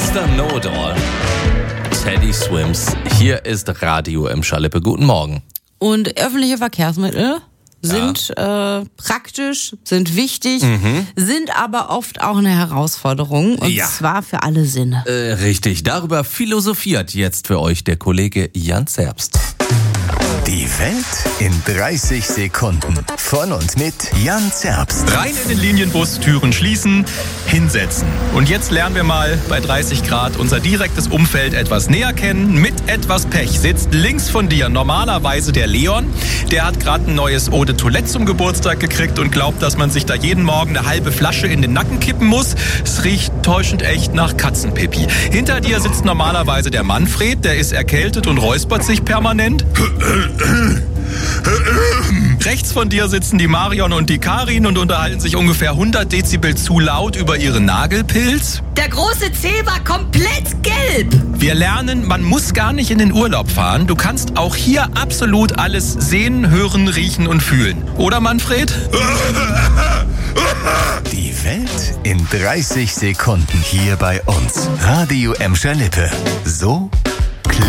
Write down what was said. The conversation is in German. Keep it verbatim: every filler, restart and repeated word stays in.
Mister Know-it-all. Teddy Swims. Hier ist Radio Emscher-Lippe. Guten Morgen. Und öffentliche Verkehrsmittel sind ja. äh, praktisch, sind wichtig, mhm. sind aber oft auch eine Herausforderung. Und ja. zwar für alle Sinne. Äh, richtig. Darüber philosophiert jetzt für euch der Kollege Jan Zerbst. Die Welt in dreißig Sekunden. Von und mit Jan Zerbst. Rein in den Linienbus, Türen schließen, hinsetzen. Und jetzt lernen wir mal bei dreißig Grad unser direktes Umfeld etwas näher kennen. Mit etwas Pech sitzt links von dir normalerweise der Leon. Der hat gerade ein neues Eau de Toilette zum Geburtstag gekriegt und glaubt, dass man sich da jeden Morgen eine halbe Flasche in den Nacken kippen muss. Es riecht täuschend echt nach Katzenpipi. Hinter dir sitzt normalerweise der Manfred. Der ist erkältet und räuspert sich permanent. Rechts von dir sitzen die Marion und die Karin und unterhalten sich ungefähr hundert Dezibel zu laut über ihren Nagelpilz. Der große C war komplett gelb. Wir lernen, man muss gar nicht in den Urlaub fahren. Du kannst auch hier absolut alles sehen, hören, riechen und fühlen. Oder, Manfred? Die Welt in dreißig Sekunden hier bei uns. Radio Emscher-Lippe. So